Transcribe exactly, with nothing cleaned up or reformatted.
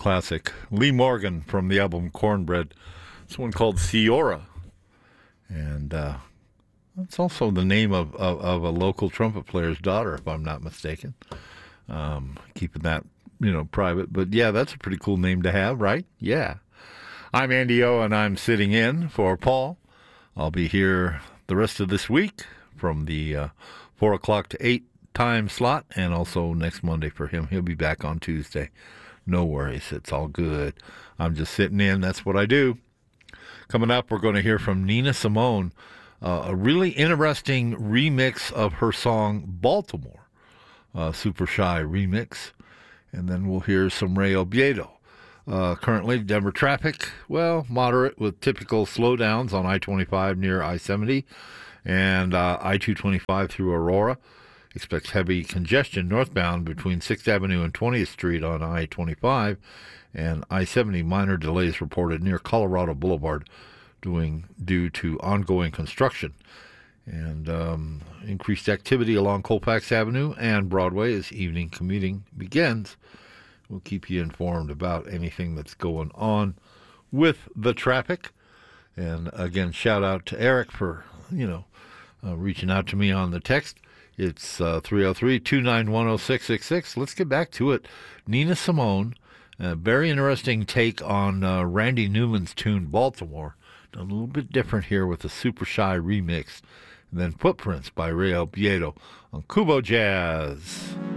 classic. Lee Morgan from the album Cornbread. This one called Ciora. And uh, that's also the name of, of, of a local trumpet player's daughter, if I'm not mistaken. Um, keeping that, you know, private. But yeah, that's a pretty cool name to have, right? Yeah. I'm Andy O, and I'm sitting in for Paul. I'll be here the rest of this week from the uh, four o'clock to eight time slot, and also next Monday for him. He'll be back on Tuesday. No worries. It's all good. I'm just sitting in. That's what I do. Coming up, we're going to hear from Nina Simone, uh, a really interesting remix of her song Baltimore, uh, Super Shy remix. And then we'll hear some Ray Obiedo. Uh, currently, Denver traffic, well, moderate with typical slowdowns on I twenty-five near I seventy and uh, I two twenty-five through Aurora. Expect heavy congestion northbound between sixth Avenue and twentieth Street on I twenty-five, and I seventy minor delays reported near Colorado Boulevard doing, due to ongoing construction. And um, increased activity along Colfax Avenue and Broadway as evening commuting begins. We'll keep you informed about anything that's going on with the traffic. And again, shout out to Eric for, you know, uh, reaching out to me on the text. It's uh, three oh three, two nine one, oh six six six. Let's get back to it. Nina Simone, a very interesting take on uh, Randy Newman's tune Baltimore. Done a little bit different here with a Super Shy remix. And then Footprints by Ray Obiedo on Kubo Jazz.